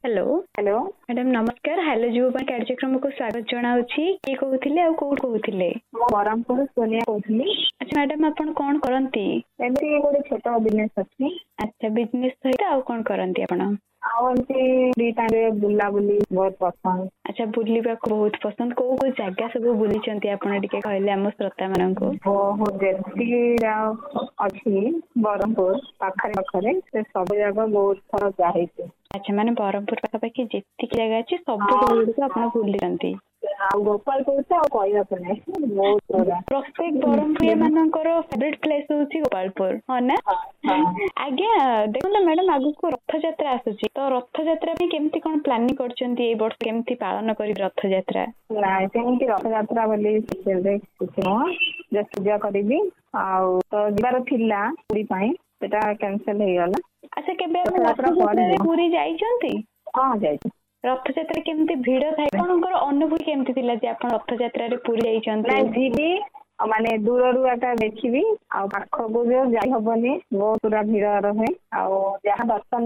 Hello hello madam नमस्कार। Hello युवा कार्यक्रम को स्वागत जनाउछि। के कहउथिले आ कोड कहउथिले? मो बरहमपुर सोनिया कहउथली। अच्छा मैडम आपण कोन करंती? एमती गोटे छोट बिजनेस अछि। अच्छा बिजनेस सहित आ कोन करंती आपण? एमती फ्री टाइम रे बुला बुली बहुत पसंद। अच्छा बुलिबा को बहुत पसंद। को जगह सब बुली चंती आपण टिके कहले हम श्रोता मानन को? बहुत जेती अछि बरहमपुर पाखरे पाखरे से सब जगह बहुत थोड़ा जाहिते। अच्छा माने बरहमपुर पाखापाखि जेतिक जगह अछि सब जगह को आपण बुली चंती? गोपालपुर से कहया पने बहुत थोड़ा प्रत्येक बरहमपुरिया मानकर फेवरेट प्लेस होची गोपालपुर हो ना? आज्ञा देखो मैडम आगु को रथ यात्रा आसुची तो रथ यात्रा पे केमती कोन प्लानिंग करचंती ए वर्ष केमती पालन करी रथ यात्रा? नाइ सेमती रथ यात्रा बोली सेले किछो जे पूजा करबी आ तो दिबार थिला पुरी पई सेटा कैंसिल हे गला। अच्छा केबे आप रथ यात्रा पुरी जाइचंती? हां जाइछ। रथ यात्रा केमती भीड़ थाए कोनकर अनुभूति केमती थिला जे आपण रथ यात्रा रे पुरी जाइचंती? नाइ जीबी माने दूररू आका देखिबी आ पाखको जो जाई हबनी बहुत पूरा भीड़ रहे आ जहां दर्शन